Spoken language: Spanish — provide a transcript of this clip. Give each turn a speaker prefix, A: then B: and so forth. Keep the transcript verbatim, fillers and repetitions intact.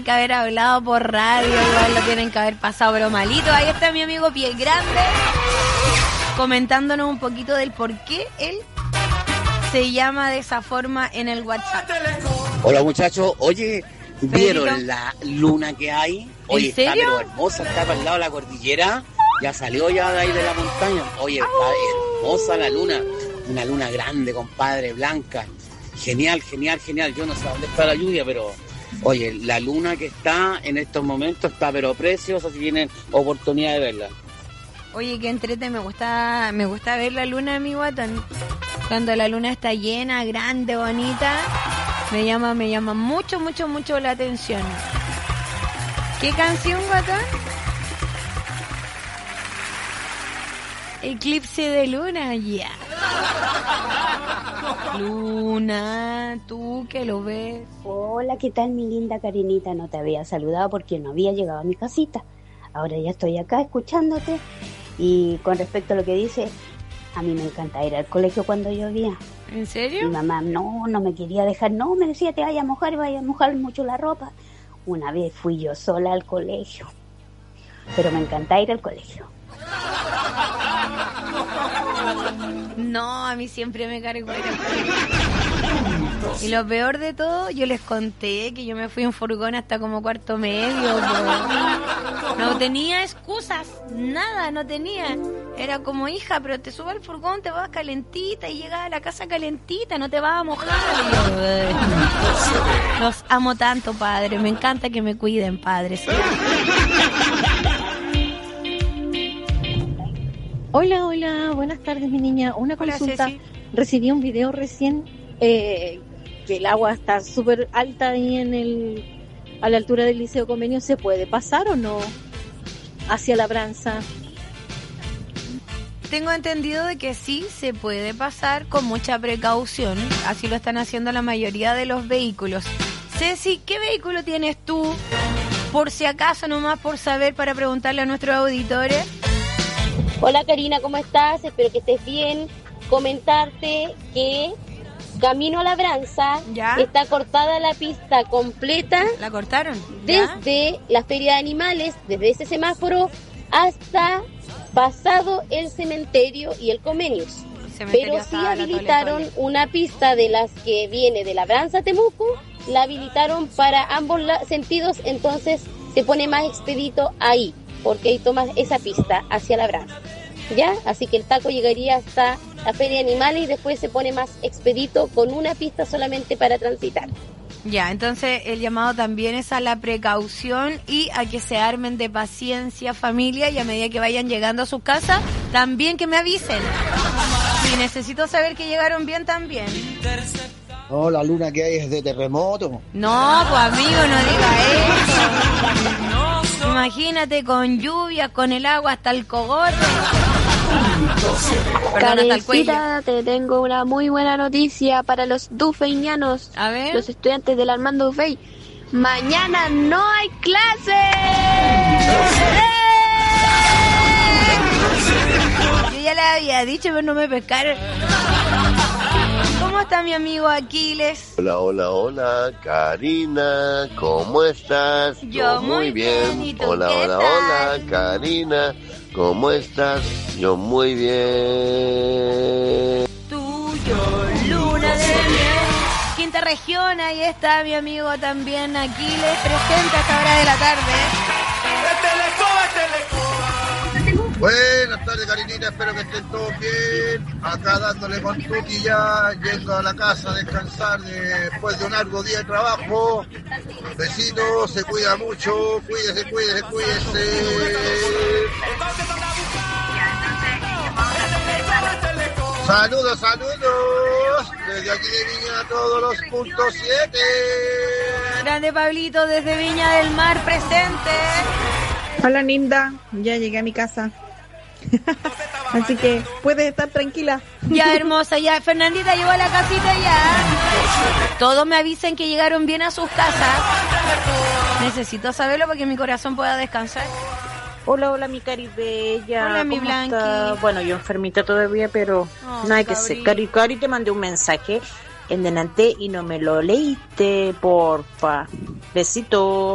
A: que haber hablado por radio, igual lo tienen que haber pasado, pero malito. Ahí está mi amigo Piel Grande comentándonos un poquito del por qué él se llama de esa forma en el WhatsApp.
B: Hola muchachos, oye, ¿vieron Pedrito? La luna que hay? Oye,
A: ¿en serio?
B: Está pero hermosa, está para el lado de la cordillera, ya salió ya de ahí de la montaña. Oye, está hermosa la luna, una luna grande, compadre, blanca. Genial, genial, genial. Yo no sé dónde está la lluvia, pero oye, la luna que está en estos momentos está pero preciosa, si tienen oportunidad de verla.
A: Oye, qué entrete, me gusta, me gusta ver la luna, mi guatón. Cuando la luna está llena, grande, bonita, me llama, me llama mucho, mucho, mucho la atención. ¿Qué canción, guatón? Eclipse de luna, ya. Yeah. Luna, tú que lo ves.
C: Hola, ¿qué tal mi linda Karinita? No te había saludado porque no había llegado a mi casita. Ahora ya estoy acá escuchándote. Y con respecto a lo que dices, a mí me encanta ir al colegio cuando llovía.
A: ¿En serio?
C: Mi mamá no, no me quería dejar, no, me decía te vayas a mojar y vayas a mojar mucho la ropa. Una vez fui yo sola al colegio, pero me encanta ir al colegio.
A: No, a mí siempre me cargó ir al colegio. Y lo peor de todo, yo les conté que yo me fui en furgón hasta como cuarto medio. Bro. No tenía excusas, nada, no tenía. Era como, hija, pero te subas al furgón, te vas calentita y llegas a la casa calentita, no te vas a mojar. Y yo, eh, los amo tanto, padre, me encanta que me cuiden, padre. ¿Sí?
D: Hola, hola, buenas tardes, mi niña. Una
A: Hola,
D: consulta.
A: Ceci.
D: Recibí un video recién eh, que el agua está súper alta ahí en el, a la altura del Liceo Convenio. ¿Se puede pasar o no hacia Labranza?
A: Tengo entendido de que sí se puede pasar con mucha precaución. Así lo están haciendo la mayoría de los vehículos. Ceci, ¿qué vehículo tienes tú? Por si acaso, nomás por saber, para preguntarle a nuestros auditores.
E: Hola Karina, ¿cómo estás? Espero que estés bien. Comentarte que camino a Labranza
A: ¿Ya?
E: está cortada la pista completa.
A: ¿La cortaron? ¿Ya?
E: Desde la feria de animales, desde ese semáforo hasta pasado el cementerio y el Comenius.
A: Cementerio
E: Pero sí
A: hasta la
E: habilitaron
A: Tole, Tole.
E: una pista de las que viene de Labranza a Temuco, la habilitaron para ambos la- sentidos, entonces se pone más expedito ahí, porque ahí tomas esa pista hacia Labranza, ¿ya? Así que el taco llegaría hasta la feria de animales y después se pone más expedito con una pista solamente para transitar.
A: Ya, entonces el llamado también es a la precaución y a que se armen de paciencia, familia, y a medida que vayan llegando a sus casas, también que me avisen. Si necesito saber que llegaron bien también.
F: No, la luna que hay es de terremoto.
A: No, pues amigo, no diga eso. Imagínate con lluvia, con el agua hasta el cogote. Perdón, hasta el cuello.
G: Karencita, te tengo una muy buena noticia para los dufeñanos,
A: A ver.
G: los estudiantes del Armando Dufey. Mañana no hay clase.
A: Yo ya le había dicho, pero no me pescaron. ¿Cómo está mi amigo Aquiles?
H: Hola, hola, hola, Karina, ¿cómo estás?
A: Yo muy bien, ¿y tú
H: Hola,
A: qué
H: hola,
A: tal?
H: hola, Karina, ¿cómo estás? Yo muy bien.
A: Tuyo, luna de miel. Quinta región, ahí está mi amigo también Aquiles, presente a esta hora de la tarde.
F: Buenas tardes, Karinita, espero que estén todos bien. Acá dándole con Tuki ya, yendo a la casa a descansar después de un largo día de trabajo. Besitos, se cuida mucho, cuídese, cuídese, cuídese. Saludos, saludos, desde aquí de Viña a todos los puntos siete.
A: Grande Pablito desde Viña del Mar, presente.
I: Hola Linda, ya llegué a mi casa. Así que puedes estar tranquila.
A: Ya, hermosa, ya. Fernandita llegó a la casita ya. Todos me avisen que llegaron bien a sus casas. Necesito saberlo para que mi corazón pueda descansar.
J: Hola, hola, mi Cari bella.
A: Hola, mi
J: ¿Cómo
A: Blanqui.
J: está? Bueno, yo enfermita todavía, pero
A: Oh,
J: nada
A: mi
J: que sé.
A: cabrito.
J: Cari, Cari, te mandé un mensaje en delante y no me lo leíste, porfa. Besito.